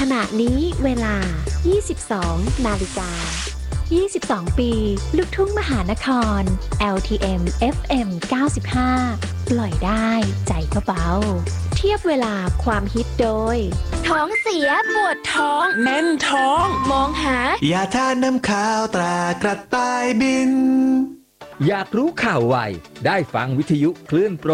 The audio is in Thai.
ณะนี้เวลา 22 นาฬิกา 22 ปี ลูกทุ่งมหานคร LTM FM 95 ปล่อยได้ใจก็เบาเทียบเวลาความฮิตโดยท้องเสียปวดท้องแน่นท้องมองหายาทานน้ำข้าวตรากระต่ายบินอยากรู้ข่าวไวได้ฟังวิทยุคลื่นโปร